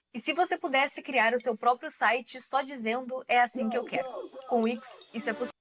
E se você pudesse criar o seu próprio site só dizendo é assim que eu quero? Com o Wix, isso é possível.